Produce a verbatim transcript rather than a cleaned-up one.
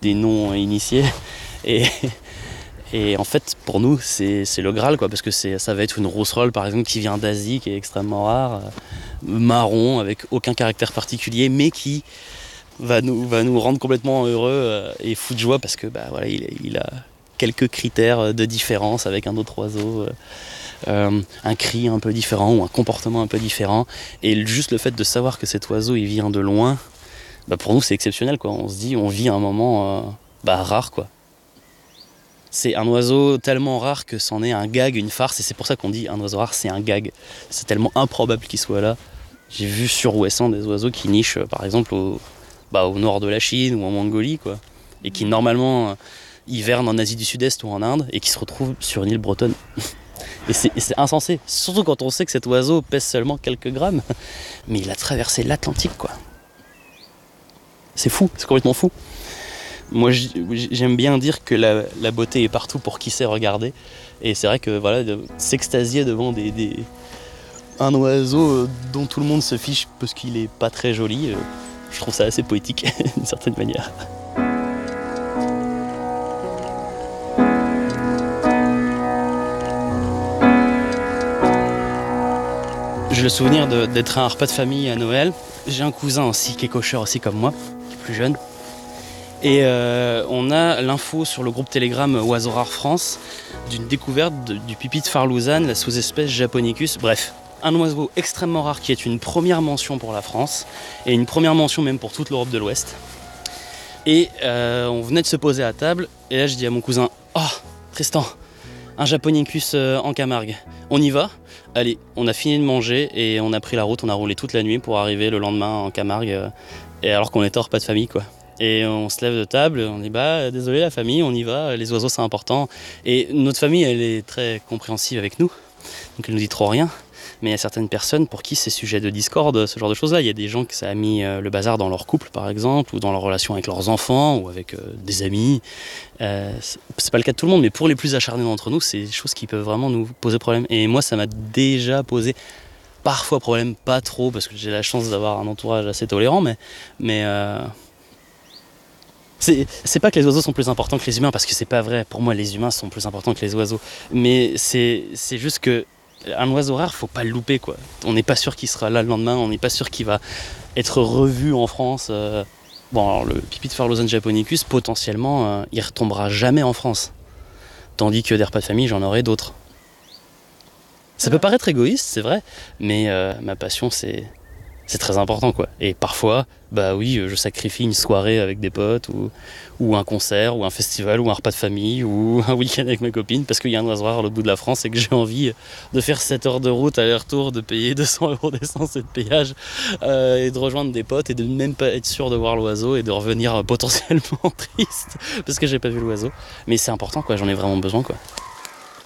des non initiés. Et, et en fait, pour nous, c'est, c'est le Graal, quoi, parce que c'est, ça va être une rousserolle, par exemple, qui vient d'Asie, qui est extrêmement rare, euh, marron, avec aucun caractère particulier, mais qui va nous, va nous rendre complètement heureux euh, et fou de joie, parce que bah, voilà, il, il a quelques critères de différence avec un autre oiseau. Euh, Euh, un cri un peu différent ou un comportement un peu différent, et juste le fait de savoir que cet oiseau il vient de loin, bah pour nous c'est exceptionnel, quoi. On se dit on vit un moment euh, bah, rare, quoi. C'est un oiseau tellement rare que c'en est un gag, une farce, et c'est pour ça qu'on dit un oiseau rare c'est un gag. C'est tellement improbable qu'il soit là. J'ai vu sur Ouessant des oiseaux qui nichent par exemple au, bah, au nord de la Chine ou en Mongolie, quoi, et qui normalement euh, hivernent en Asie du Sud-Est ou en Inde, et qui se retrouvent sur une île bretonne. Et c'est, et c'est insensé, surtout quand on sait que cet oiseau pèse seulement quelques grammes. Mais il a traversé l'Atlantique, quoi. C'est fou, c'est complètement fou. Moi, j'aime bien dire que la, la beauté est partout pour qui sait regarder. Et c'est vrai que voilà, de s'extasier devant des, des... un oiseau dont tout le monde se fiche parce qu'il est pas très joli, je trouve ça assez poétique, d'une certaine manière. J'ai le souvenir de, d'être à un repas de famille à Noël. J'ai un cousin aussi qui est cocheur aussi comme moi, qui est plus jeune. Et euh, on a l'info sur le groupe Telegram Oiseaux Rares France d'une découverte de, du pipi de Farlouzane, la sous-espèce Japonicus. Bref, un oiseau extrêmement rare qui est une première mention pour la France et une première mention même pour toute l'Europe de l'Ouest. Et euh, on venait de se poser à table et là je dis à mon cousin « Oh, Tristan, un Japonicus euh, en Camargue, on y va ?» Allez, on a fini de manger et on a pris la route, on a roulé toute la nuit pour arriver le lendemain en Camargue, euh, et alors qu'on était hors repas de famille, quoi. Et on se lève de table, on dit bah désolé la famille, on y va, les oiseaux c'est important. Et notre famille elle est très compréhensive avec nous, donc elle nous dit trop rien. Mais il y a certaines personnes pour qui c'est sujet de discorde, ce genre de choses-là. Il y a des gens que ça a mis le bazar dans leur couple, par exemple, ou dans leur relation avec leurs enfants, ou avec euh, des amis. Euh, c'est pas le cas de tout le monde, mais pour les plus acharnés d'entre nous, c'est des choses qui peuvent vraiment nous poser problème. Et moi, ça m'a déjà posé parfois problème, pas trop, parce que j'ai la chance d'avoir un entourage assez tolérant, mais... mais euh, C'est, c'est pas que les oiseaux sont plus importants que les humains, parce que c'est pas vrai. Pour moi, les humains sont plus importants que les oiseaux. Mais c'est, c'est juste que un oiseau rare, faut pas le louper, quoi. On n'est pas sûr qu'il sera là le lendemain, on n'est pas sûr qu'il va être revu en France. Euh... Bon, alors le pipi de Farlouzane japonicus, potentiellement, euh, il retombera jamais en France. Tandis que des repas de famille, j'en aurai d'autres. Ça peut paraître égoïste, c'est vrai, mais euh, ma passion, c'est... c'est très important, quoi. Et parfois, bah oui, je sacrifie une soirée avec des potes, ou, ou un concert, ou un festival, ou un repas de famille, ou un week-end avec ma copine, parce qu'il y a un oiseau rare à l'autre bout de la France et que j'ai envie de faire sept heures de route aller-retour, de payer deux cents euros d'essence et de péage, euh, et de rejoindre des potes, et de même pas être sûr de voir l'oiseau, et de revenir potentiellement triste, parce que j'ai pas vu l'oiseau. Mais c'est important, quoi, j'en ai vraiment besoin, quoi.